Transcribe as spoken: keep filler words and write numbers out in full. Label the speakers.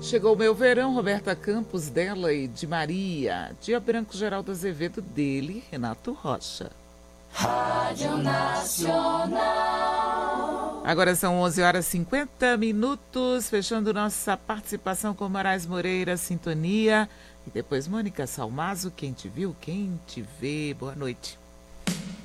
Speaker 1: Chegou o meu verão, Roberta Campos, dela e de Maria. Dia branco, Geraldo Azevedo, dele, Renato Rocha.
Speaker 2: Rádio Nacional.
Speaker 1: Agora são onze horas e cinquenta minutos, fechando nossa participação com Moraes Moreira, Sintonia. E depois Mônica Salmazo, quem te viu, quem te vê. Boa noite.